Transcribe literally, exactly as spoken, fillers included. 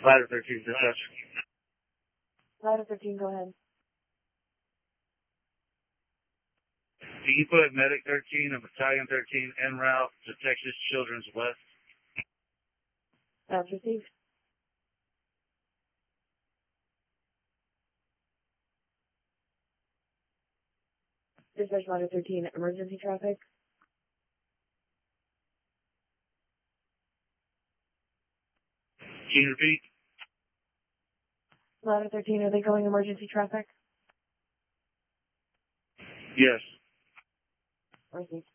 Ladder thirteen, dispatch. Ladder thirteen, go ahead. Can you put Medic thirteen and Battalion thirteen en route to Texas Children's West? That's received. Dispatch Ladder thirteen, emergency traffic. Can you repeat? Ladder thirteen, are they going emergency traffic? Yes. Received.